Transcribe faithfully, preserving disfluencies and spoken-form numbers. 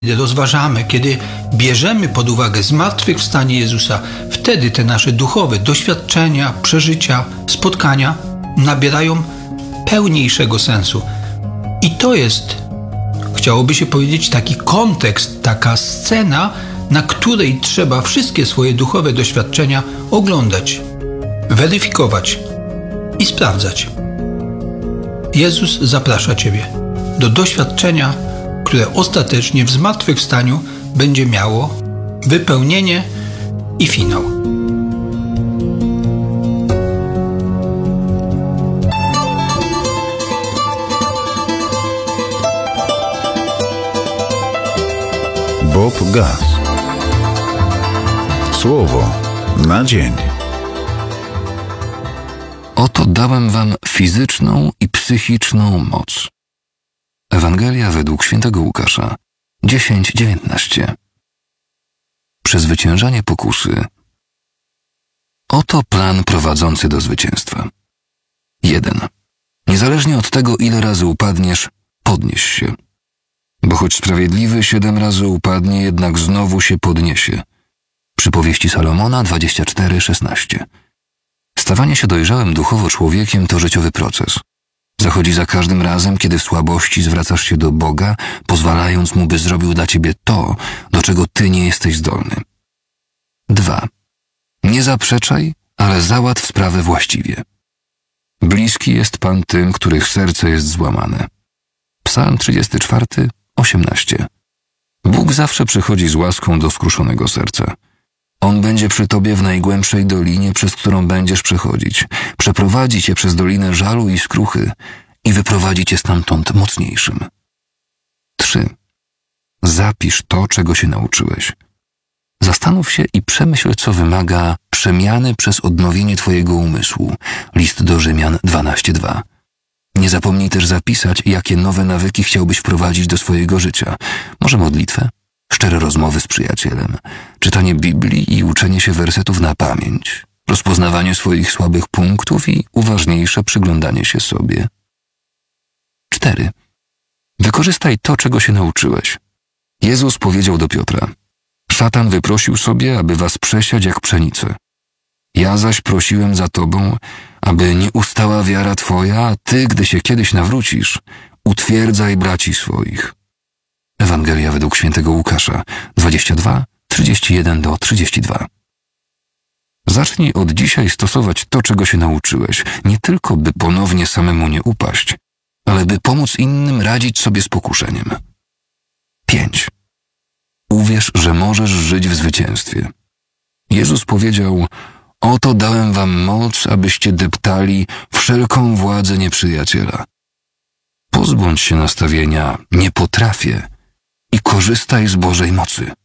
Kiedy rozważamy, kiedy bierzemy pod uwagę zmartwychwstanie Jezusa, wtedy te nasze duchowe doświadczenia, przeżycia, spotkania nabierają pełniejszego sensu. I to jest, chciałoby się powiedzieć, taki kontekst, taka scena, na której trzeba wszystkie swoje duchowe doświadczenia oglądać, weryfikować i sprawdzać. Jezus zaprasza Ciebie do doświadczenia, które ostatecznie w zmartwychwstaniu będzie miało wypełnienie i finał. Bob Gass. Słowo na dzień. Oto dałem wam fizyczną i psychiczną moc. Ewangelia według świętego Łukasza dziesięć dziewiętnaście. Przezwyciężanie pokusy. Oto plan prowadzący do zwycięstwa. jeden. Niezależnie od tego, ile razy upadniesz, podnieś się. Bo choć sprawiedliwy siedem razy upadnie, jednak znowu się podniesie. Przypowieści Salomona dwadzieścia cztery szesnaście. Stawanie się dojrzałym duchowo człowiekiem to życiowy proces. Zachodzi za każdym razem, kiedy w słabości zwracasz się do Boga, pozwalając Mu, by zrobił dla ciebie to, do czego ty nie jesteś zdolny. dwa. Nie zaprzeczaj, ale załatw sprawę właściwie. Bliski jest Pan tym, których serce jest złamane. Psalm trzydziesty czwarty osiemnaście. Bóg zawsze przychodzi z łaską do skruszonego serca. On będzie przy tobie w najgłębszej dolinie, przez którą będziesz przechodzić. Przeprowadzi cię przez dolinę żalu i skruchy i wyprowadzi cię stamtąd mocniejszym. trzy. Zapisz to, czego się nauczyłeś. Zastanów się i przemyśl, co wymaga przemiany przez odnowienie twojego umysłu. List do Rzymian dwanaście dwa. Nie zapomnij też zapisać, jakie nowe nawyki chciałbyś wprowadzić do swojego życia. Może modlitwę? Szczere rozmowy z przyjacielem, czytanie Biblii i uczenie się wersetów na pamięć, rozpoznawanie swoich słabych punktów i uważniejsze przyglądanie się sobie. cztery. Wykorzystaj to, czego się nauczyłeś. Jezus powiedział do Piotra: Szatan wyprosił sobie, aby was przesiać jak pszenicę. Ja zaś prosiłem za tobą, aby nie ustała wiara twoja, a ty, gdy się kiedyś nawrócisz, utwierdzaj braci swoich. Ewangelia według świętego Łukasza dwadzieścia dwa trzydzieści jeden do trzydziestu dwóch. Zacznij od dzisiaj stosować to, czego się nauczyłeś, nie tylko by ponownie samemu nie upaść, ale by pomóc innym radzić sobie z pokuszeniem. pięć. Uwierz, że możesz żyć w zwycięstwie. Jezus powiedział: Oto dałem wam moc, abyście deptali wszelką władzę nieprzyjaciela. Pozbądź się nastawienia nie potrafię i korzystaj z Bożej mocy.